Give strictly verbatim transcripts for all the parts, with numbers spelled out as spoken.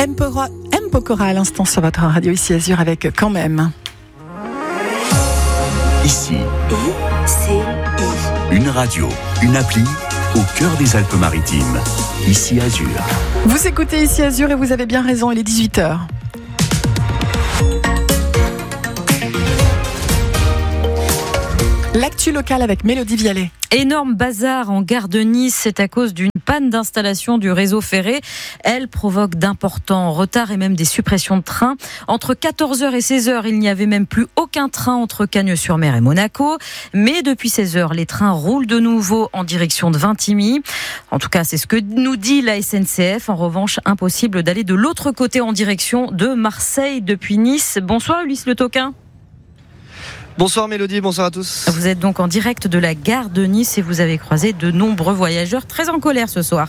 M. Pokora, M. Pokora à l'instant sur votre radio ici Azur avec Quand même. Ici, I C I. une radio, une appli au cœur des Alpes-Maritimes. Ici Azur. Vous écoutez ici Azur et vous avez bien raison, il est dix-huit heures. L'actu locale avec Mélodie Vialet. Énorme bazar en gare de Nice, c'est à cause d'une panne d'installation du réseau ferré. Elle provoque d'importants retards et même des suppressions de trains. Entre quatorze heures et seize heures, il n'y avait même plus aucun train entre Cagnes-sur-Mer et Monaco. Mais depuis seize heures, les trains roulent de nouveau en direction de Vintimille. En tout cas, c'est ce que nous dit la S N C F. En revanche, impossible d'aller de l'autre côté en direction de Marseille depuis Nice. Bonsoir Ulysse Le Toquin. Bonsoir Mélodie, bonsoir à tous. Vous êtes donc en direct de la gare de Nice et vous avez croisé de nombreux voyageurs très en colère ce soir.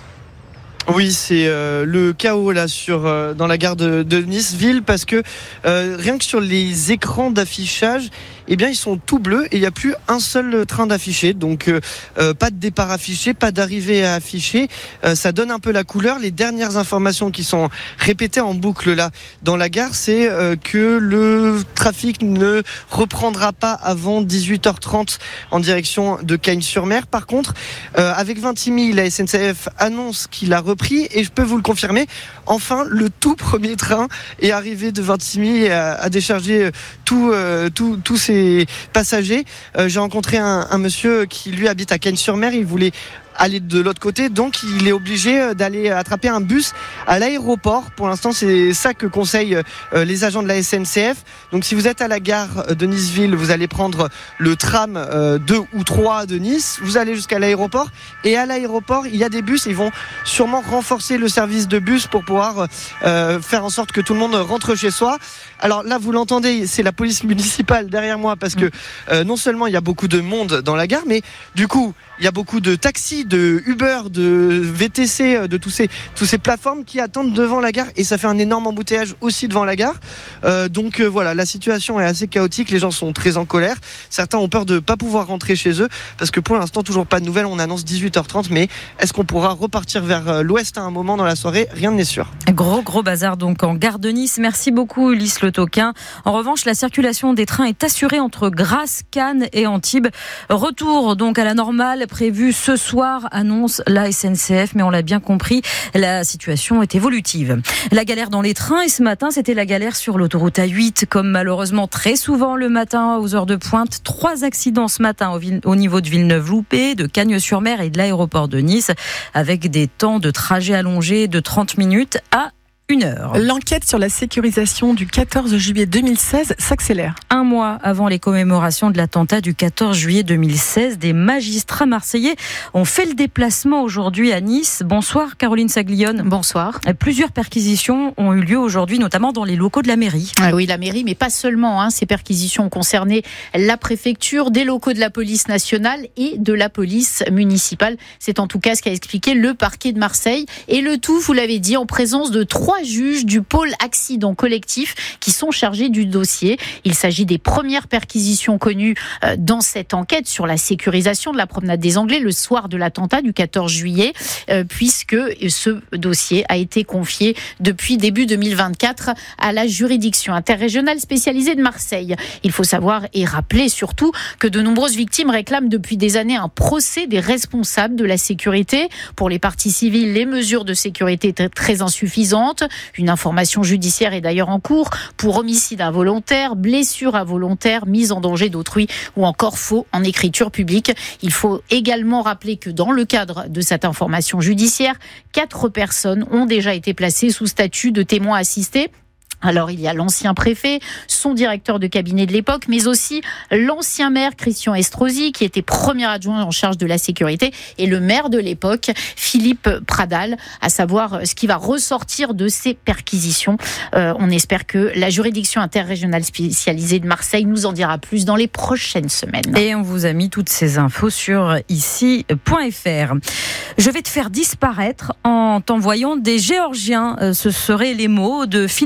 Oui, c'est euh, le chaos là sur euh, dans la gare de, de Nice ville parce que euh, rien que sur les écrans d'affichage, eh bien ils sont tout bleus et il n'y a plus un seul train d'affiché. Donc euh, euh, pas de départ affiché, pas d'arrivée à afficher. Euh, ça donne un peu la couleur. Les dernières informations qui sont répétées en boucle là dans la gare, c'est euh, que le trafic ne reprendra pas avant dix-huit heures trente en direction de Cagnes-sur-Mer. Par contre, euh, avec Vintimille, la S N C F annonce qu'il a repris et je peux vous le confirmer. Enfin, le tout premier train est arrivé de Vintimille et a, a déchargé tous euh, tout, tout ses passagers. Euh, j'ai rencontré un, un monsieur qui lui habite à Cagnes-sur-Mer. Il voulait aller de l'autre côté, donc il est obligé d'aller attraper un bus à l'aéroport. Pour l'instant, c'est ça que conseillent les agents de la S N C F. Donc si vous êtes à la gare de Nice-Ville, vous allez prendre le tram deux ou trois de Nice, vous allez jusqu'à l'aéroport, et à l'aéroport, il y a des bus, ils vont sûrement renforcer le service de bus pour pouvoir euh, faire en sorte que tout le monde rentre chez soi. Alors là, vous l'entendez, c'est la police municipale derrière moi, parce que euh, non seulement il y a beaucoup de monde dans la gare, mais du coup, il y a beaucoup de taxis, de Uber, de V T C, de tous ces, tous ces plateformes qui attendent devant la gare, et ça fait un énorme embouteillage aussi devant la gare. Euh, donc euh, voilà, la situation est assez chaotique, les gens sont très en colère. Certains ont peur de ne pas pouvoir rentrer chez eux, parce que pour l'instant, toujours pas de nouvelles. On annonce dix-huit heures trente, mais est-ce qu'on pourra repartir vers l'ouest à un moment dans la soirée ? Rien n'est sûr. Gros, gros bazar donc en gare de Nice. Merci beaucoup Ulysse Le Toquin. En revanche, la circulation des trains est assurée entre Grasse, Cannes et Antibes. Retour donc à la normale prévu ce soir, annonce la S N C F, mais on l'a bien compris, la situation est évolutive. La galère dans les trains, et ce matin, c'était la galère sur l'autoroute A huit, comme malheureusement très souvent le matin aux heures de pointe. Trois accidents ce matin au, au niveau de Villeneuve-Loupé, de Cagnes-sur-Mer et de l'aéroport de Nice, avec des temps de trajet allongés de trente minutes à une heure. L'enquête sur la sécurisation du quatorze juillet deux mille seize s'accélère. Un mois avant les commémorations de l'attentat du quatorze juillet deux mille seize, des magistrats marseillais ont fait le déplacement aujourd'hui à Nice. Bonsoir Caroline Saglione. Bonsoir. Plusieurs perquisitions ont eu lieu aujourd'hui, notamment dans les locaux de la mairie. Ah oui, la mairie, mais pas seulement. Hein. Ces perquisitions ont concerné la préfecture, des locaux de la police nationale et de la police municipale. C'est en tout cas ce qu'a expliqué le parquet de Marseille. Et le tout, vous l'avez dit, en présence de trois juges du pôle accident collectif qui sont chargés du dossier. Il s'agit des premières perquisitions connues dans cette enquête sur la sécurisation de la promenade des Anglais le soir de l'attentat du quatorze juillet, puisque ce dossier a été confié depuis début deux mille vingt-quatre à la juridiction interrégionale spécialisée de Marseille. Il faut savoir et rappeler surtout que de nombreuses victimes réclament depuis des années un procès des responsables de la sécurité. Pour les parties civiles, les mesures de sécurité étaient très insuffisantes. Une information judiciaire est d'ailleurs en cours pour homicide involontaire, blessure involontaire, mise en danger d'autrui ou encore faux en écriture publique. Il faut également rappeler que dans le cadre de cette information judiciaire, quatre personnes ont déjà été placées sous statut de témoins assistés. Alors, il y a l'ancien préfet, son directeur de cabinet de l'époque, mais aussi l'ancien maire Christian Estrosi, qui était premier adjoint en charge de la sécurité, et le maire de l'époque, Philippe Pradal, à savoir ce qui va ressortir de ces perquisitions. Euh, on espère que la juridiction interrégionale spécialisée de Marseille nous en dira plus dans les prochaines semaines. Et on vous a mis toutes ces infos sur ici point f r. Je vais te faire disparaître en t'envoyant des Géorgiens. Ce seraient les mots de Philippe Tabar,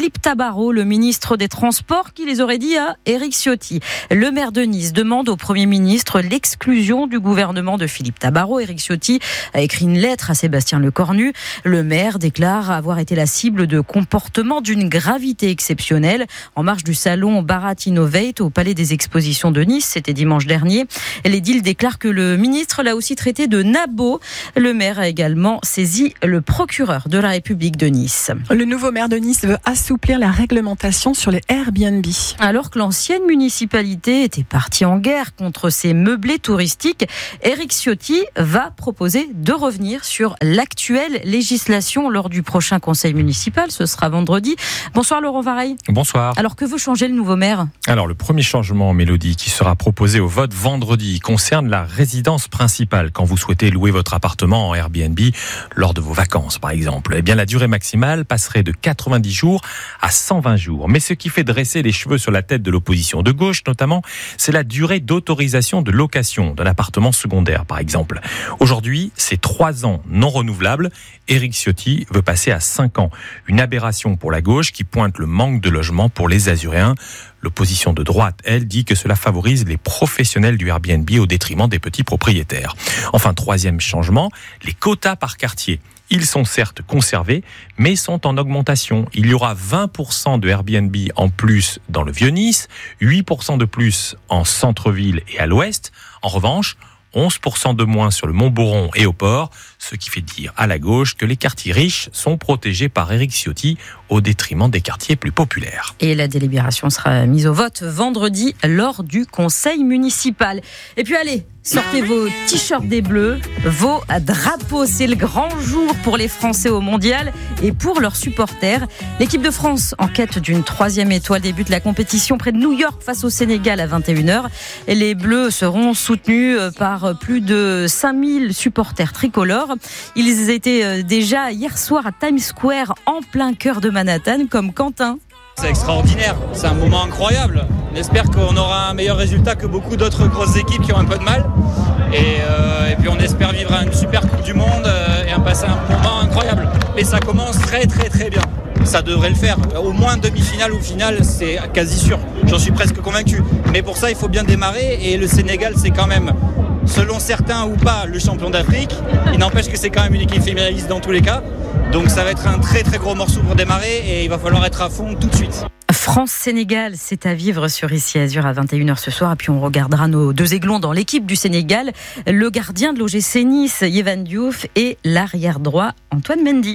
Tabarot, le ministre des Transports, qui les aurait dit à Éric Ciotti. Le maire de Nice demande au Premier ministre l'exclusion du gouvernement de Philippe Tabarot. Éric Ciotti a écrit une lettre à Sébastien Lecornu. Le maire déclare avoir été la cible de comportements d'une gravité exceptionnelle en marge du salon Barat Innovate au Palais des Expositions de Nice. C'était dimanche dernier. L'édile déclare que le ministre l'a aussi traité de nabo. Le maire a également saisi le procureur de la République de Nice. Le nouveau maire de Nice veut assouplir la réglementation sur les Airbnb. Alors que l'ancienne municipalité était partie en guerre contre ces meublés touristiques, Éric Ciotti va proposer de revenir sur l'actuelle législation lors du prochain conseil municipal. Ce sera vendredi. Bonsoir Laurent Vareille. Bonsoir. Alors que veut changer le nouveau maire ? Alors le premier changement, Mélodie, qui sera proposé au vote vendredi concerne la résidence principale. Quand vous souhaitez louer votre appartement en Airbnb lors de vos vacances par exemple, eh bien la durée maximale passerait de quatre-vingt-dix jours à cent vingt jours. Mais ce qui fait dresser les cheveux sur la tête de l'opposition de gauche notamment, c'est la durée d'autorisation de location d'un appartement secondaire par exemple. Aujourd'hui, c'est trois ans non renouvelables. Éric Ciotti veut passer à cinq ans. Une aberration pour la gauche qui pointe le manque de logement pour les Azuréens. L'opposition de droite, elle, dit que cela favorise les professionnels du Airbnb au détriment des petits propriétaires. Enfin, troisième changement, les quotas par quartier. Ils sont certes conservés, mais sont en augmentation. Il y aura vingt pour cent de Airbnb en plus dans le Vieux-Nice, huit pour cent de plus en centre-ville et à l'ouest. En revanche, onze pour cent de moins sur le Mont-Boron et au port, ce qui fait dire à la gauche que les quartiers riches sont protégés par Éric Ciotti au détriment des quartiers plus populaires. Et la délibération sera mise au vote vendredi lors du conseil municipal. Et puis allez, sortez vos t-shirts des Bleus, vos drapeaux. C'est le grand jour pour les Français au mondial et pour leurs supporters. L'équipe de France, en quête d'une troisième étoile, débute la compétition près de New York face au Sénégal à vingt et une heures. Et les Bleus seront soutenus par plus de cinq mille supporters tricolores. Ils étaient déjà hier soir à Times Square en plein cœur de Manhattan, comme Quentin. C'est extraordinaire, c'est un moment incroyable. On espère qu'on aura un meilleur résultat que beaucoup d'autres grosses équipes qui ont un peu de mal. Et, euh, et puis on espère vivre une super Coupe du Monde euh, et en passer un moment incroyable. Mais ça commence très très très bien. Ça devrait le faire. Au moins demi-finale ou finale, c'est quasi sûr. J'en suis presque convaincu. Mais pour ça, il faut bien démarrer. Et le Sénégal, c'est quand même, selon certains ou pas, le champion d'Afrique. Il n'empêche que c'est quand même une équipe finaliste dans tous les cas. Donc ça va être un très très gros morceau pour démarrer et il va falloir être à fond tout de suite. France-Sénégal, c'est à vivre sur Ici Azur à vingt et une heures ce soir. Et puis on regardera nos deux aiglons dans l'équipe du Sénégal, le gardien de l'O G C Nice, Yvan Diouf, et l'arrière droit, Antoine Mendy.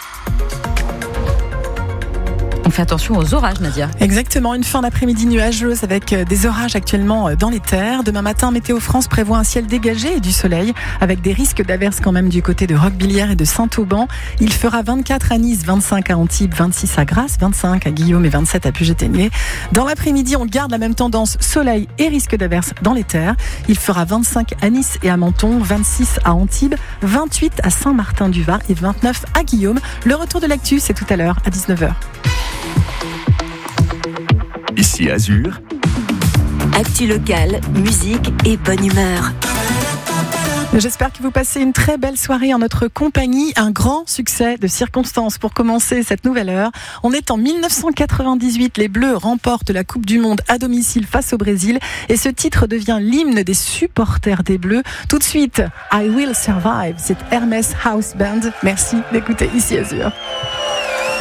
On fait attention aux orages, Nadia. Exactement, une fin d'après-midi nuageuse avec des orages actuellement dans les terres. Demain matin, Météo France prévoit un ciel dégagé et du soleil avec des risques d'averses quand même du côté de Roquebillière et de Saint-Auban. Il fera vingt-quatre à Nice, vingt-cinq à Antibes, vingt-six à Grasse, vingt-cinq à Guillaume et vingt-sept à Puget-Théniers. Dans l'après-midi, on garde la même tendance, soleil et risque d'averses dans les terres. Il fera vingt-cinq à Nice et à Menton, vingt-six à Antibes, vingt-huit à Saint-Martin-du-Var et vingt-neuf à Guillaume. Le retour de l'actu, c'est tout à l'heure à dix-neuf heures. Ici Azur. Actu locale, musique et bonne humeur. J'espère que vous passez une très belle soirée en notre compagnie. Un grand succès de circonstances pour commencer cette nouvelle heure. On est en dix-neuf cent quatre-vingt-dix-huit. Les Bleus remportent la Coupe du Monde à domicile face au Brésil. Et ce titre devient l'hymne des supporters des Bleus. Tout de suite, I Will Survive. C'est Hermès House Band. Merci d'écouter Ici Azur.